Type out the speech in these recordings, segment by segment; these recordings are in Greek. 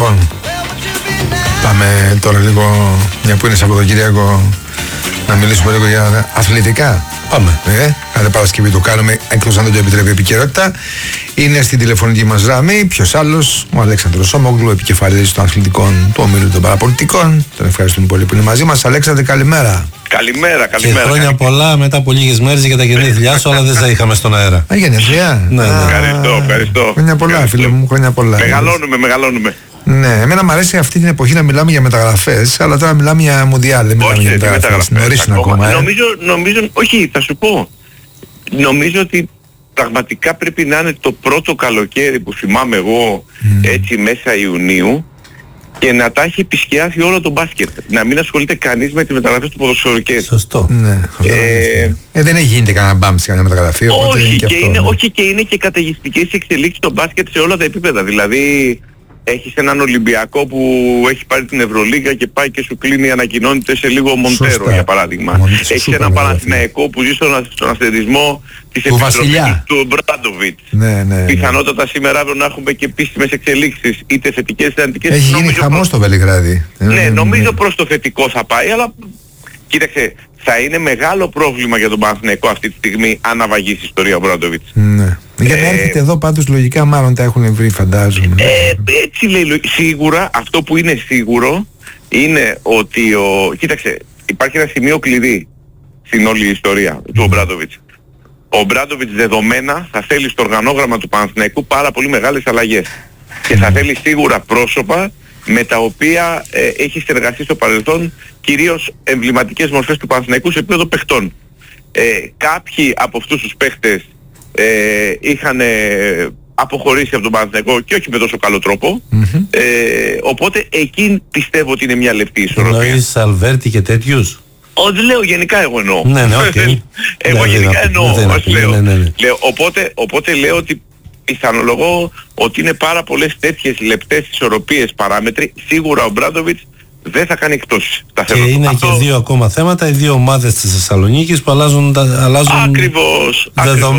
Λοιπόν, πάμε τώρα λίγο, μια που είναι Σαββατοκύριακο, να μιλήσουμε λίγο για αθλητικά. Πάμε. Κάθε Παρασκευή το κάνουμε, εκτός αν δεν το επιτρέπει η επικαιρότητα. Είναι στην τηλεφωνική μας γραμμή ποιος άλλος, ο Αλέξανδρος Σόμογλου, επικεφαλής των αθλητικών του Ομίλου των Παραπολιτικών. Τον ευχαριστούμε πολύ που είναι μαζί μας. Αλέξανδρε, καλημέρα. Καλημέρα. Και χρόνια πολλά, μετά από λίγες μέρες για τα γενέθλιά σου, αλλά δεν θα είχαμε στον αέρα. Γενέθλια. Ναι. Ευχαριστώ. Χρόνια πολλά, φίλε μου, χρόνια πολλά. Μεγαλώνουμε. Ναι, εμένα μου αρέσει αυτή την εποχή να μιλάμε για μεταγραφές, αλλά τώρα μιλάμε για Μουντιάλ, δεν μιλάμε για μεταγραφές. Νωρίς είναι ακόμα. Νομίζω, όχι, θα σου πω. Νομίζω ότι πραγματικά πρέπει να είναι το πρώτο καλοκαίρι που θυμάμαι εγώ, έτσι μέσα Ιουνίου, και να τα έχει επισκιάσει όλο το μπάσκετ. Να μην ασχολείται κανείς με τις μεταγραφές του ποδοσφαιρικού. Σωστό. Ναι, δεν γίνεται κανένα μπαμ σε κανένα μεταγραφή. Όχι, και είναι και καταιγιστικές εξελίξεις στο μπάσκετ σε όλα τα επίπεδα. Δηλαδή έχεις έναν Ολυμπιακό που έχει πάρει την Ευρωλίγα και πάει και σου κλείνει, ανακοινώνεται σε λίγο Μοντέρο, για παράδειγμα. Έχεις έναν Παναθηναϊκό που ζει στον αθλητισμό της επιστροφής του Ομπράντοβιτς. Ναι. Πιθανότατα σήμερα αύριο να έχουμε και επίσημες εξελίξεις, είτε θετικές είτε αρνητικές. Έχει γίνει χαμός στο Βελιγράδι. Ναι, νομίζω προς το θετικό θα πάει, αλλά κοίταξε, θα είναι μεγάλο πρόβλημα για τον Παναθηναϊκό αυτή τη στιγμή αν αβαγίσει η ιστορία ο Ομπράντοβιτς. Ναι. Για να έρχεται εδώ πάντως λογικά μάλλον τα έχουν βρει, φαντάζομαι. Έτσι λέει, σίγουρα αυτό που είναι σίγουρο είναι ότι κοίταξε, υπάρχει ένα σημείο κλειδί στην όλη η ιστορία του Ομπράντοβιτς. Ο Ομπράντοβιτς δεδομένα θα θέλει στο οργανόγραμμα του Παναθηναϊκού πάρα πολύ μεγάλες αλλαγές και θα θέλει σίγουρα πρόσωπα με τα οποία έχει συνεργαστεί στο παρελθόν, κυρίως εμβληματικές μορφές του Παναθηναϊκού σε επίπεδο παιχτών. Κάποιοι από αυτούς τους παίχτες είχαν αποχωρήσει από τον Παναθηναϊκό και όχι με τόσο καλό τρόπο, οπότε εκεί πιστεύω ότι είναι μια λεπτή ισορροπία. Εννοείς Αλβέρτη και τέτοιους? Δεν λέω, γενικά εγώ εννοώ. Ναι, οκ. Εγώ γενικά εννοώ, λέω. Οπότε λέω ότι πιθανολογώ ότι είναι πάρα πολλές τέτοιες λεπτές ισορροπίες παράμετροι. Σίγουρα ο Ομπράντοβιτς δεν θα κάνει εκτός. Και είναι και δύο ακόμα θέματα, οι δύο ομάδες της Θεσσαλονίκης που αλλάζουν ακριβώς,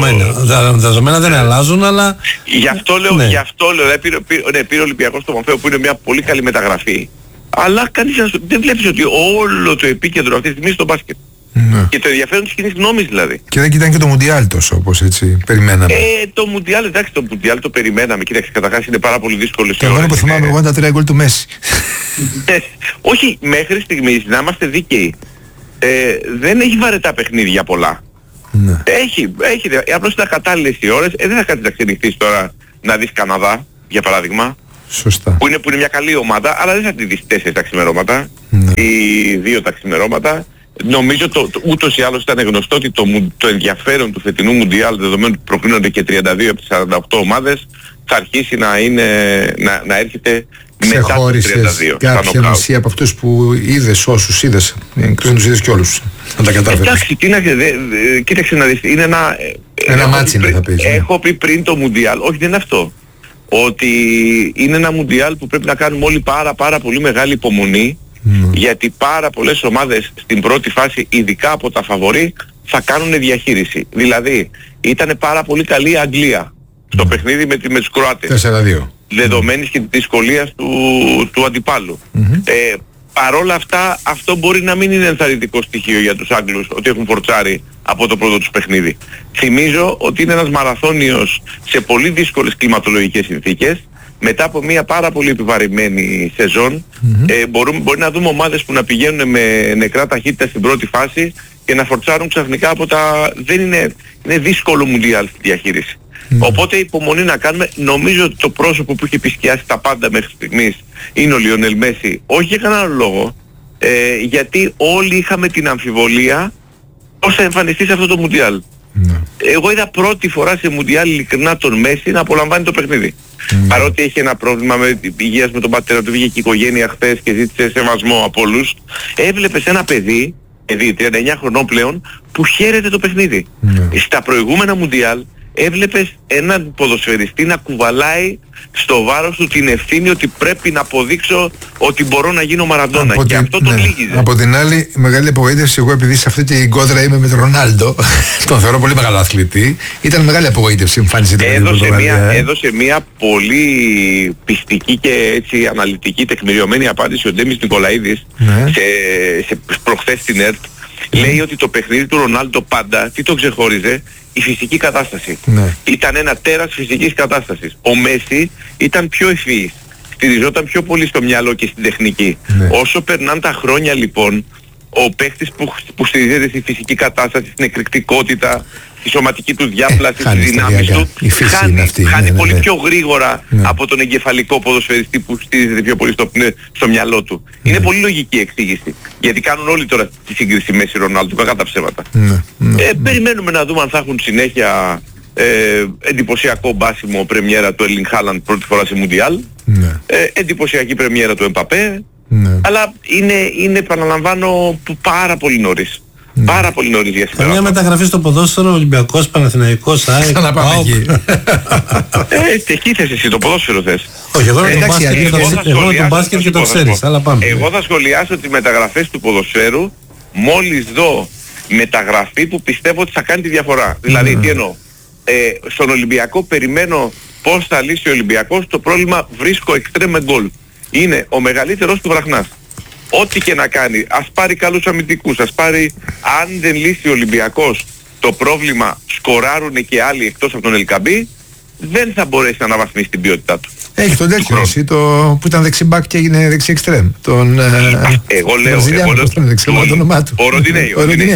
δεδομένα δεν αλλάζουν, αλλά γι' αυτό λέω, πήρε ο Ολυμπιακός στο Μορφαίο που είναι μια πολύ καλή μεταγραφή, αλλά δεν βλέπεις ότι όλο το επίκεντρο αυτή τη στιγμή στο μπάσκετ. Και το ενδιαφέρον της κοινής γνώμης δηλαδή. Και δεν κοιτάνε και το Μουντιάλ τόσο όπως έτσι περιμέναμε. Το Μουντιάλ, εντάξει, το Μουντιάλ το περιμέναμε. Κοίταξε, καταρχάς είναι πάρα πολύ δύσκολες. Και εγώ που θυμάμαι εγώ τα 3 γκολ του Μέση. Όχι, μέχρι στιγμής να είμαστε δίκαιοι. Δεν έχει βαρετά παιχνίδια πολλά. Ναι. Έχει, απλώς είναι κατάλληλες οι ώρες. Δεν θα κάτσεις να ξενυχθείς τώρα να δεις Καναδά, για παράδειγμα. Σωστά. Που είναι μια καλή ομάδα, αλλά δεν θα τη δεις 4 τα ξημερώματα ή 2 τα ξημερώματα. Νομίζω ούτως ή άλλως ήταν γνωστό ότι το ενδιαφέρον του φετινού Μουντιάλ, δεδομένου ότι προκρίνονται και 32 από τις 48 ομάδες, θα αρχίσει να έρχεται μετά το 32. Κάποια μισή από αυτούς που είδες, όσους είδες, εκτός να τους είδες κι όλους, να τα κατάφερες. Εντάξει, κοίταξε να δεις, είναι ένα μάτσι θα πεις. Έχω πει πριν το Μουντιάλ, όχι δεν είναι αυτό, ότι είναι ένα Μουντιάλ που πρέπει να κάνουμε όλοι πάρα πολύ μεγάλη υπομονή, γιατί πάρα πολλές ομάδες στην πρώτη φάση, ειδικά από τα φαβορί, θα κάνουν διαχείριση. Δηλαδή, ήταν πάρα πολύ καλή η Αγγλία στο παιχνίδι με τους Κροάτες. 4-2. Δεδομένης και της δυσκολίας του αντιπάλου. Παρόλα αυτά, αυτό μπορεί να μην είναι ενθαρρυντικό στοιχείο για τους Άγγλους, ότι έχουν φορτσάρει από το πρώτο τους παιχνίδι. Θυμίζω ότι είναι ένας μαραθώνιος σε πολύ δύσκολες κλιματολογικές συνθήκες. Μετά από μια πάρα πολύ επιβαρημένη σεζόν, μπορεί να δούμε ομάδες που να πηγαίνουν με νεκρά ταχύτητα στην πρώτη φάση και να φορτσάρουν ξαφνικά από τα... Είναι δύσκολο Μουντιάλ στη διαχείριση. Οπότε υπομονή να κάνουμε. Νομίζω ότι το πρόσωπο που έχει επισκιάσει τα πάντα μέχρι στιγμής είναι ο Λιονέλ Μέση. Όχι για κανέναν λόγο, γιατί όλοι είχαμε την αμφιβολία πώς θα εμφανιστεί σε αυτό το Μουντιάλ. Εγώ είδα πρώτη φορά σε Μουντιάλ ειλικρινά τον Μέση να απολαμβάνει το παιχνίδι. Παρότι έχει ένα πρόβλημα υγείας με τον πατέρα του, βγήκε και η οικογένεια χθες και ζήτησε σεβασμό από όλους, έβλεπες ένα παιδί 39 χρονών πλέον, που χαίρεται το παιχνίδι. Στα προηγούμενα Μουντιάλ έβλεπες έναν ποδοσφαιριστή να κουβαλάει στο βάρος του την ευθύνη ότι πρέπει να αποδείξω ότι μπορώ να γίνω Μαραντόνα. Και αυτό τον λύγιζε. Από την άλλη, μεγάλη απογοήτευση, εγώ επειδή σε αυτή την κόντρα είμαι με τον Ρονάλντο, τον θεωρώ πολύ μεγάλο αθλητή, ήταν μεγάλη απογοήτευση η εμφάνιση του. Έδωσε μια πολύ πιστική και έτσι αναλυτική, τεκμηριωμένη απάντηση ο Ντέμις Νικολαίδης σε προχθές στην ΕΡΤ. Λέει ότι το παιχνίδι του Ρονάλντο πάντα, τι το ξεχώριζε, η φυσική κατάσταση. Ήταν ένα τέρας φυσικής κατάστασης. Ο Μέση ήταν πιο ευφυής, στηριζόταν πιο πολύ στο μυαλό και στην τεχνική. Όσο περνάνε τα χρόνια λοιπόν, ο παίχτης που στηρίζεται στη φυσική κατάσταση, στην εκρηκτικότητα, τη σωματική του διάπλαση, τις δυνάμεις του, χάνει πολύ πιο γρήγορα από τον εγκεφαλικό ποδοσφαιριστή που στηρίζεται πιο πολύ στο μυαλό του. Είναι πολύ λογική εξήγηση. Γιατί κάνουν όλοι τώρα τη σύγκριση Μέση Ρονάλντο, κακά τα ψέματα. Περιμένουμε να δούμε αν θα έχουν συνέχεια εντυπωσιακό μπάσιμο πρεμιέρα του Erling Haaland πρώτη φορά σε Μουντιάλ, εντυπωσιακή πρεμιέρα του Εμπαπέ, αλλά είναι επαναλαμβάνω πάρα πολύ νωρίς. Πάρα πολύ νωρίς για σήμερα. Μια μεταγραφή στο ποδόσφαιρο, Ολυμπιακός, Παναθηναϊκός, ΑΕΚ, ΠΑΟΚ. Εκεί θες εσύ, το ποδόσφαιρο θες. Όχι, εγώ το μπάσκετ και το ξέρεις, αλλά πάμε. Εγώ θα σχολιάσω τις μεταγραφές του ποδοσφαίρου μόλις δω μεταγραφή που πιστεύω ότι θα κάνει τη διαφορά. Δηλαδή, τι εννοώ. Στον Ολυμπιακό περιμένω πώς θα λύσει ο Ολυμπιακός το πρόβλημα βρίσκω extreme goal. Είναι ο μεγαλύτερος του Βραχνάς. Ό,τι και να κάνει, ας πάρει καλούς αμυντικούς, ας πάρει, αν δεν λύσει ο Ολυμπιακός το πρόβλημα, σκοράρουνε και άλλοι εκτός από τον Ελκαμπή, δεν θα μπορέσει να αναβαθμίσει την ποιότητά του. Έχει τον τέτοιο εσύ, που ήταν δεξιμπάκ και έγινε δεξί εξτρέμ. Εγώ λέω ο Ροντινέη.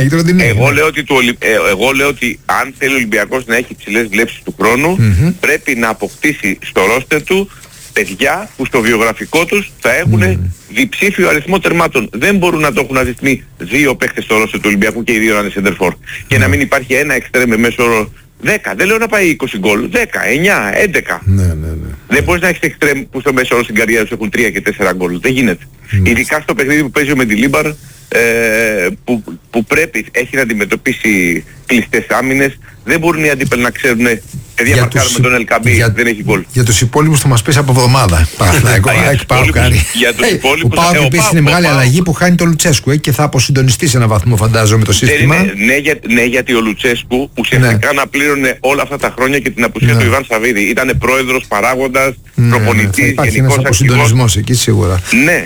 Εγώ λέω ότι αν θέλει ο Ολυμπιακός να έχει ψηλές βλέψεις του χρόνου, πρέπει να αποκτήσει στο ρόστερ του παιδιά που στο βιογραφικό τους θα έχουν διψήφιο αριθμό τερμάτων. Δεν μπορούν να το έχουν αριθμεί 2 παίχτες στο ρόστερ του Ολυμπιακού και οι 2 να είναι σεντερφόρ. Και να μην υπάρχει ένα εξτρέμ με μέσο όρο 10. Δεν λέω να πάει 20 γκολ. 10, 9, 11. Δεν μπορείς να έχεις εξτρέμ που στο μέσο όρο στην καριέρα τους έχουν 3 και 4 γκολ. Δεν γίνεται. Ειδικά στο παιχνίδι που παίζει με τη Λίμπαρ, που πρέπει, έχει να αντιμετωπίσει κλειστές άμυνες. Δεν μπορούν οι αντίπελοι να ξέρουν παιδιά μαρκάρουμε τον Ελκαμπή, δεν έχει γκολ. Για τους υπόλοιπους θα μας πεις από εβδομάδα. Για τους υπόλοιπους. Ο ΠΑΟΚ επίσης είναι μεγάλη αλλαγή που χάνει τον Λουτσέσκου και θα αποσυντονιστεί σε έναν βαθμό φαντάζομαι το σύστημα. Ναι, γιατί ο Λουτσέσκου ουσιαστικά να πλήρωνε όλα αυτά τα χρόνια και την απουσία του Ιβάν Σαββίδη. Ήταν πρόεδρος, παράγοντας, προπονητής, υπάρχει ένας αποσυντονισμός εκεί σίγουρα. Ναι.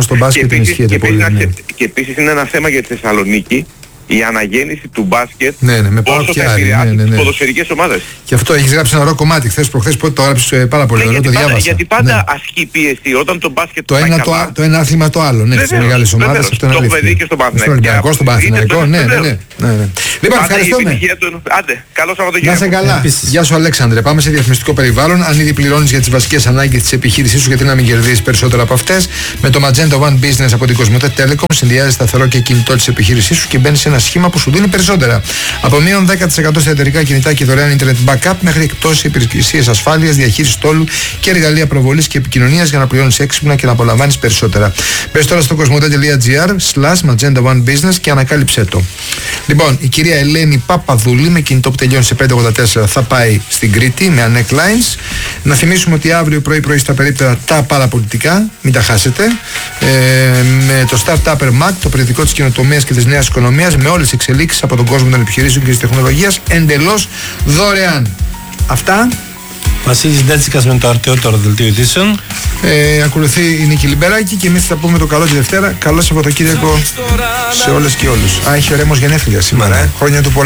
Και επίσης είναι ένα θέμα για τη Θεσσαλονίκη. Η αναγέννηση του μπάσκετ πόσο θα επηρεάσει τις ποδοσφαιρικές ομάδες. Και αυτό έχεις γράψει ένα ωραίο κομμάτι χθες προχθές που το έγραψες πάρα πολύ ωραίο, το διάβασα. Γιατί πάντα ασκεί πίεση όταν το μπάσκετ το ένα άθλημα το άλλο, στις μεγάλες ομάδες. Το έχουμε δει και στον Παναθηναϊκό. Στον Παναθηναϊκό, ναι. Λοιπόν, ευχαριστούμε. Άντε, καλό Σαββατοκύριακο. Να είσαι καλά. Γεια σου Αλέξανδρε. Πάμε σε διαφημιστικό περιβάλλον. Αν ήδη πληρώνεις για τις βασικές ανάγκες της επιχείρησής σου, γιατί να μην κερδίσεις περισσότερα από αυτές. Με το Magenta One Business από την Κοσμοτέ Telecom συνδυάζεις σταθερό και κινητό της επιχείρησής σου και μπαίνεις σε ένα σχήμα που σου δίνει περισσότερα. Από μείον 10% στα εταιρικά κινητά και δωρεάν Internet Backup μέχρι εκτός υπηρεσίες ασφάλειας, διαχείρισης τόλου και εργαλεία προβολής και επικοινωνίας για να πληρώνεις έξυπνα και να απολαμβάνεις περισσότερα. Μπες τώρα στο cosmote.gr/Magenta One Business και ανακάλυψέ το. Λοιπόν, η κυρία Ελένη Παπαδούλη με κινητό που τελειώνει σε 584 θα πάει στην Κρήτη με Anec Lines. Να θυμίσουμε ότι αύριο πρωί στα περίπτερα τα παραπολιτικά, μην τα χάσετε, με το Startupper Mac, το περιοδικό της καινοτομίας και της νέας οικονομίας, με όλες τις εξελίξεις από τον κόσμο των επιχειρήσεων και της τεχνολογίας εντελώς δωρεάν. Αυτά. Βασίλης Ντέτσικας με το αρτιότερο δελτίο ειδήσεων. Ακολουθεί η Νίκη Λιμπεράκη και εμείς θα πούμε το καλό τη Δευτέρα. Καλό Σαββατοκύριακο σε όλες και όλους. Έχει ο Ρέμος γενέθλια σήμερα. Χρόνια του πολλά.